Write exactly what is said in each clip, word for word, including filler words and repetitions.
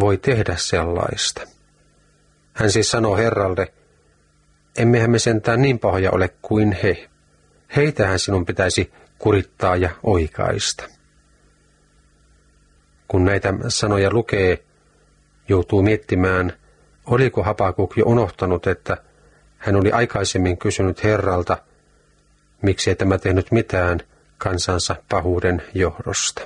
voi tehdä sellaista. Hän siis sanoo Herralle, emmehän me sentään niin pahoja ole kuin he. Heitähän sinun pitäisi kurittaa ja oikaista. Kun näitä sanoja lukee, joutuu miettimään, oliko Habakuk jo unohtanut, että hän oli aikaisemmin kysynyt Herralta, miksi ei tämä tehnyt mitään kansansa pahuuden johdosta.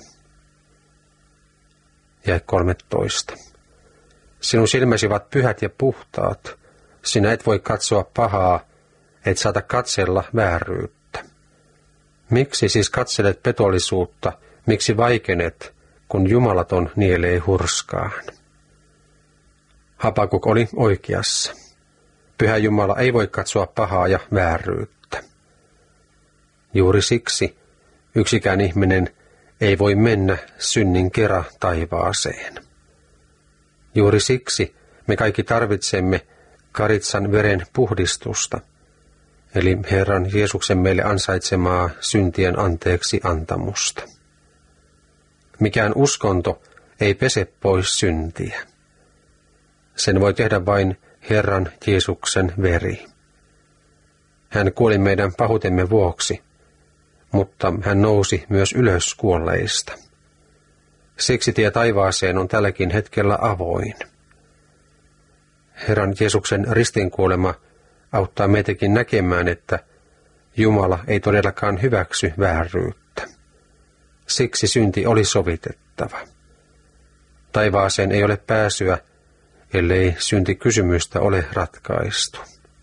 Jae kolmetoista. Sinun silmäsi ovat pyhät ja puhtaat. Sinä et voi katsoa pahaa, et saata katsella vääryyttä. Miksi siis katselet petollisuutta, miksi vaikenet, kun jumalaton nielee hurskaan? Habakuk oli oikeassa. Pyhä Jumala ei voi katsoa pahaa ja vääryyttä. Juuri siksi yksikään ihminen ei voi mennä synnin kera taivaaseen. Juuri siksi me kaikki tarvitsemme karitsan veren puhdistusta, eli Herran Jeesuksen meille ansaitsemaa syntien anteeksi antamusta. Mikään uskonto ei pese pois syntiä. Sen voi tehdä vain Herran Jeesuksen veri. Hän kuoli meidän pahuutemme vuoksi, mutta hän nousi myös ylös kuolleista. Siksi tie taivaaseen on tälläkin hetkellä avoin. Herran Jeesuksen ristinkuolema auttaa meitäkin näkemään, että Jumala ei todellakaan hyväksy vääryyttä. Siksi synti oli sovitettava. Taivaaseen ei ole pääsyä, ellei syntikysymystä ole ratkaistu.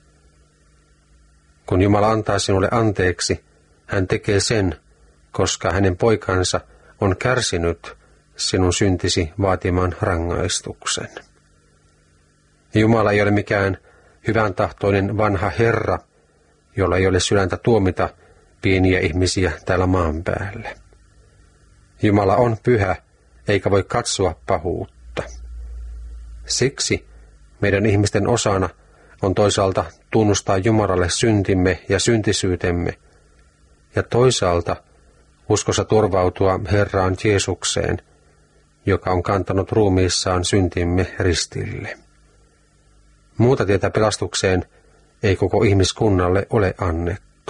Kun Jumala antaa sinulle anteeksi, hän tekee sen, koska hänen poikansa on kärsinyt sinun syntisi vaatiman rangaistuksen. Jumala ei ole mikään hyvän tahtoinen vanha Herra, jolla ei ole sydäntä tuomita pieniä ihmisiä täällä maan päällä. Jumala on pyhä, eikä voi katsoa pahuutta. Siksi meidän ihmisten osana on toisaalta tunnustaa Jumalalle syntimme ja syntisyytemme, ja toisaalta uskossa turvautua Herraan Jeesukseen, joka on kantanut ruumiissaan syntimme ristille. Muuta tietä pelastukseen ei koko ihmiskunnalle ole annettu.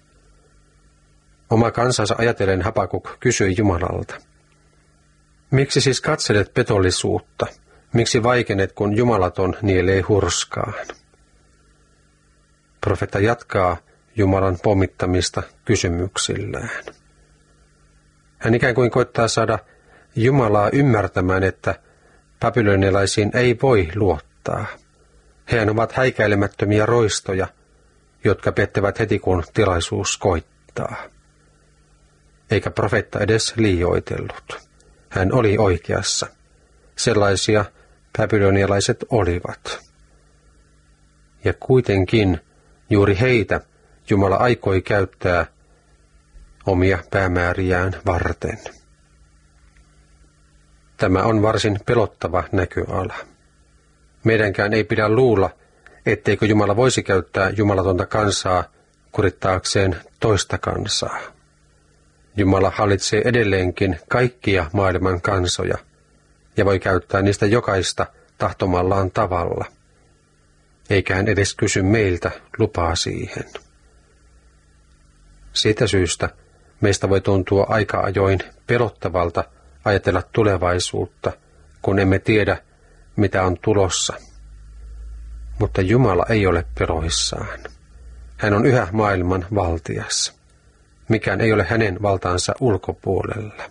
Oma kansansa ajatellen Habakuk kysyi Jumalalta, miksi siis katselet petollisuutta, miksi vaikenet, kun jumalaton nielee hurskaan? Profeetta jatkaa Jumalan pommittamista kysymyksillään. Hän ikään kuin koittaa saada Jumalaa ymmärtämään, että babylonialaisiin ei voi luottaa. Hehän ovat häikäilemättömiä roistoja, jotka pettävät heti kun tilaisuus koittaa. Eikä profeetta edes liioitellut. Hän oli oikeassa. Sellaisia babylonialaiset olivat. Ja kuitenkin juuri heitä Jumala aikoi käyttää omia päämääriään varten. Tämä on varsin pelottava näköala. Meidänkään ei pidä luulla, etteikö Jumala voisi käyttää jumalatonta kansaa kurittaakseen toista kansaa. Jumala hallitsee edelleenkin kaikkia maailman kansoja ja voi käyttää niistä jokaista tahtomallaan tavalla. Eikä hän edes kysy meiltä lupaa siihen. Siitä syystä meistä voi tuntua aika ajoin pelottavalta ajatella tulevaisuutta, kun emme tiedä, mitä on tulossa. Mutta Jumala ei ole peloissaan. Hän on yhä maailman valtias. Mikään ei ole hänen valtaansa ulkopuolella.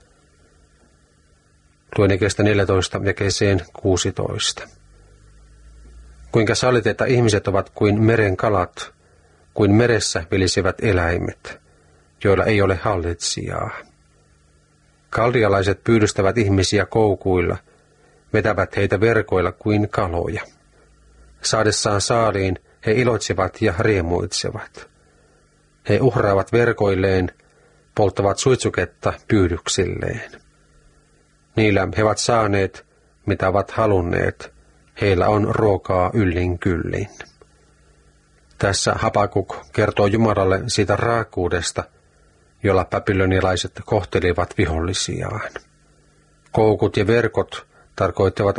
Luen jakeesta neljätoista jakeeseen kuusitoista. Kuinka sallit, että ihmiset ovat kuin meren kalat, kuin meressä vilisivät eläimet, joilla ei ole hallitsijaa. Kaldialaiset pyydystävät ihmisiä koukuilla, vetävät heitä verkoilla kuin kaloja. Saadessaan saaliin he iloitsevat ja riemuitsevat. He uhraavat verkoilleen, polttavat suitsuketta pyydyksilleen. Niillä he ovat saaneet, mitä ovat halunneet. Heillä on ruokaa yllin kyllin. Tässä Habakuk kertoo Jumalalle siitä raakuudesta, jolla babylonialaiset kohtelivat vihollisiaan. Koukut ja verkot tarkoittavat